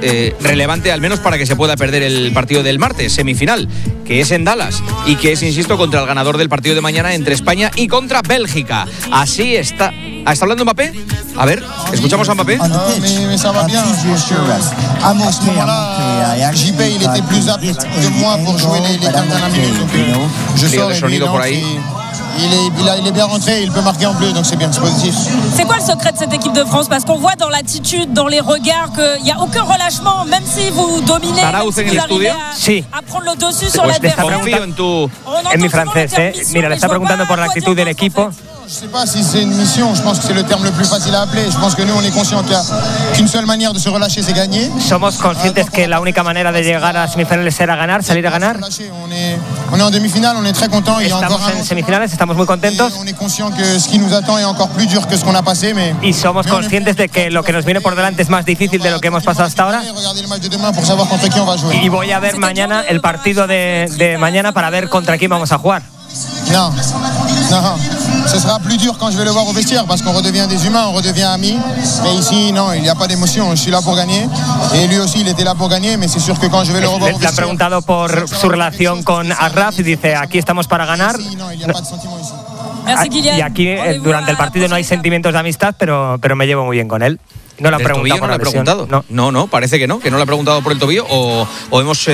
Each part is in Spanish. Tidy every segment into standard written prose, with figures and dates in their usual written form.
relevante al menos para que se pueda perder el partido del martes, semifinal, que es en Dallas y que es, insisto, contra el ganador del partido de mañana entre España y contra Bélgica. Así está. ¿Está hablando Mbappé? A ver, escuchamos a Mbappé. Mais ça va bien. Je pense qu'à ce moment-là, JP, il était plus apte que moi pour jouer les 15 dernières minutes. Donc, je sors et lui, il entre. Il est bien rentré, il peut marquer en plus, donc c'est bien, c'est positif. C'est quoi le secret de cette équipe de France? Parce qu'on voit dans l'attitude, dans les regards, qu'il n'y a aucun relâchement, même si vous dominez, même si vous arrivez à prendre le dessus sur l'adversaire. En mi francés, mira, le está preguntando por la actitud del equipo. Je ne sais pas si c'est une mission, je pense que c'est le terme le plus facile à appeler. Je pense que nous, on est conscient qu'il n'y a qu'une seule manière de se relâcher, c'est gagner. Somos conscientes que la única manera de llegar a semifinales era ganar, salir a ganar. On est en demi-finale, on est très content. Estamos en semifinales, estamos muy contentos. On est conscient que ce qui nous attend est encore plus dur que ce qu'on a passé, mais y somos conscientes de que lo que nos viene por delante es más difícil de lo que hemos pasado hasta ahora. Y voy a ver mañana el partido de mañana para ver contra quién vamos a jugar. No. Ce sera plus dur quand je vais le voir au vestiaire parce qu'on redevient des humains, on redevient amis. Mais ici, non, il n'y a pas d'émotion. Je suis là pour gagner. Et lui aussi, il était là pour gagner. Mais c'est sûr que quand je vais le revoir au vestiaire. Le han preguntado por su relación con Achraf y dice: aquí estamos para ganar. Y aquí durante el partido no hay sentimientos de amistad, pero me llevo muy bien con él. No lo ha preguntado por la lesión. No, parece que no le ha preguntado por el tobillo o hemos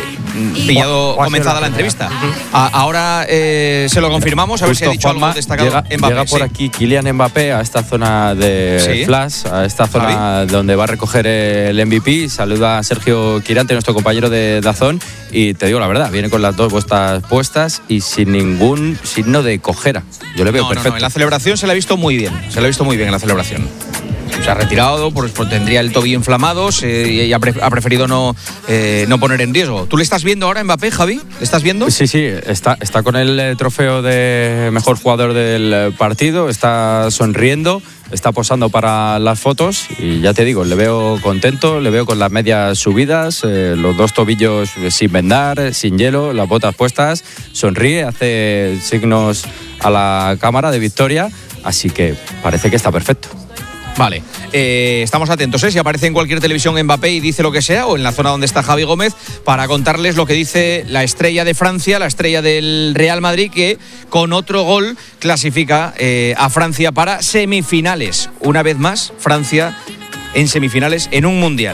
comenzada la entrevista. Ahora se lo confirmamos, a ver si ha dicho algo destacado Mbappé. Llega por aquí Kylian Mbappé a esta zona de Flash, a esta zona donde va a recoger el MVP. Saluda a Sergio Quirante, nuestro compañero de DAZN, y te digo la verdad, viene con las dos botas puestas y sin ningún signo de cojera. Yo le veo perfecto. En la celebración se le ha visto muy bien, en la celebración. Se ha retirado, pues tendría el tobillo inflamado y ha preferido no poner en riesgo. ¿Tú le estás viendo ahora a Mbappé, Javi? ¿Le estás viendo? Sí, está con el trofeo de mejor jugador del partido, está sonriendo, está posando para las fotos y ya te digo, le veo contento, le veo con las medias subidas, los dos tobillos sin vendar, sin hielo, las botas puestas, sonríe, hace signos a la cámara de victoria, así que parece que está perfecto. Vale, estamos atentos, si aparece en cualquier televisión Mbappé y dice lo que sea, o en la zona donde está Javi Gómez, para contarles lo que dice la estrella de Francia, la estrella del Real Madrid, que con otro gol clasifica a Francia para semifinales. Una vez más, Francia en semifinales en un mundial.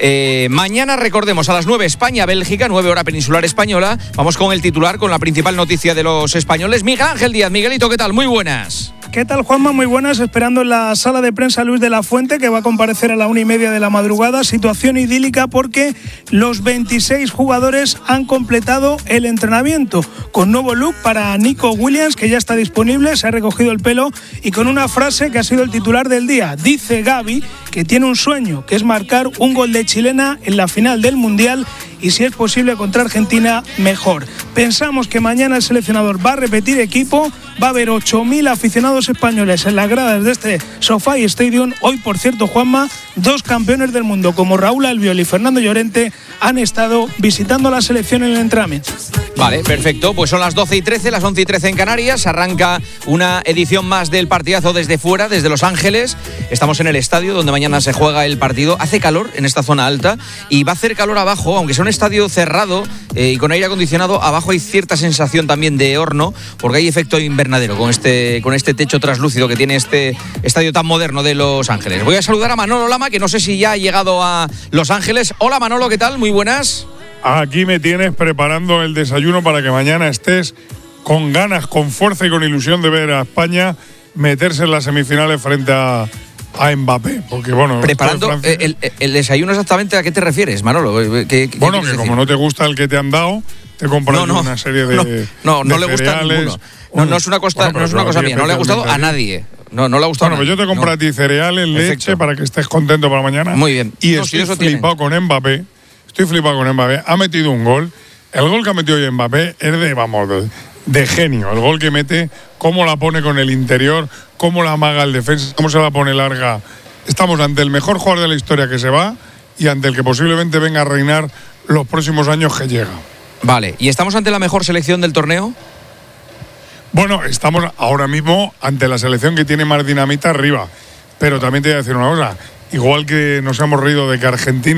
Mañana, recordemos, a las 9 España-Bélgica, 9 hora peninsular española. Vamos con el titular, con la principal noticia de los españoles. Miguel Ángel Díaz. Miguelito, ¿qué tal? Muy buenas. ¿Qué tal, Juanma? Muy buenas. Esperando en la sala de prensa Luis de la Fuente, que va a comparecer a la 1:30 de la madrugada. Situación idílica porque los 26 jugadores han completado el entrenamiento con nuevo look para Nico Williams, que ya está disponible, se ha recogido el pelo y con una frase que ha sido el titular del día. Dice Gavi que tiene un sueño, que es marcar un gol de chilena en la final del Mundial y si es posible contra Argentina, mejor. Pensamos que mañana el seleccionador va a repetir equipo, va a haber 8.000 aficionados españoles en las gradas de este SoFi Stadium. Hoy, por cierto, Juanma, 2 campeones del mundo como Raúl Albiol y Fernando Llorente han estado visitando la selección en el entrenamiento. Vale, perfecto, pues son las 12:13, las 11:13 en Canarias. Arranca una edición más del partidazo desde fuera, desde Los Ángeles. Estamos en el estadio donde mañana se juega el partido. Hace calor en esta zona alta y va a hacer calor abajo, aunque sea un estadio cerrado y con aire acondicionado. Abajo hay cierta sensación también de horno, porque hay efecto invernadero con este techo translúcido que tiene este estadio tan moderno de Los Ángeles. Voy a saludar a Manolo Lama, que no sé si ya ha llegado a Los Ángeles. Hola, Manolo, ¿qué tal? Muy buenas. Aquí me tienes preparando el desayuno para que mañana estés con ganas, con fuerza y con ilusión de ver a España meterse en las semifinales frente a Mbappé. Porque, bueno, preparando el desayuno, exactamente, ¿a qué te refieres, Manolo? ¿Qué bueno, que como no te gusta el que te han dado, te he comprado una serie de no le gusta ninguno. No es una cosa mía, no le ha gustado a nadie. No le ha gustado. Bueno, pues yo te compro a ti cereales, leche, para que estés contento para mañana. Muy bien. Y estoy flipado con Mbappé. Ha metido un gol. El gol que ha metido hoy Mbappé es de genio. El gol que mete, cómo la pone con el interior, cómo la amaga el defensa, cómo se la pone larga. Estamos ante el mejor jugador de la historia que se va y ante el que posiblemente venga a reinar los próximos años que llega. Vale, ¿y estamos ante la mejor selección del torneo? Bueno, estamos ahora mismo ante la selección que tiene más dinamita arriba. Pero también te voy a decir una cosa. Igual que nos hemos reído de que Argentina